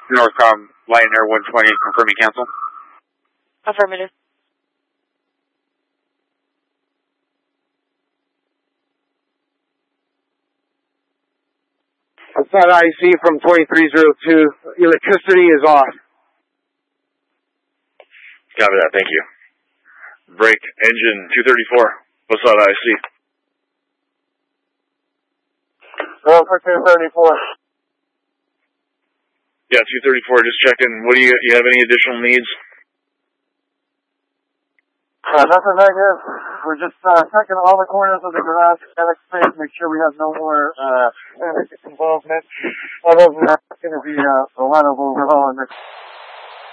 Northcom, Lion Air 120, confirming cancel. Affirmative. Outside IC from 2302, electricity is off. Copy that, thank you. Brake, engine 234, what's that IC? Go for 234. Yeah, 234, just checking. What do you have any additional needs? Nothing negative. We're just checking all the corners of the garage, attic space, make sure we have no more involvement. Other than that, it's going to be a lot of overhaul in this.